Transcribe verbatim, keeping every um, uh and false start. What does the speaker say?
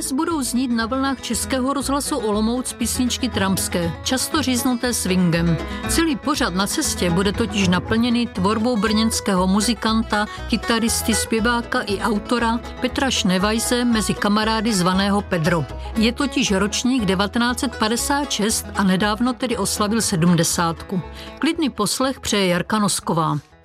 Dnes budou znít na vlnách Českého rozhlasu Olomouc písničky trampské, často říznuté swingem. Celý pořad Na cestě bude totiž naplněný tvorbou brněnského muzikanta, kytaristy, zpěváka i autora Petra Šnevajse mezi kamarády zvaného Pedro. Je totiž ročník devatenáct set padesát šest a nedávno tedy oslavil sedmdesátku. Klidný poslech přeje Jarka Nosková.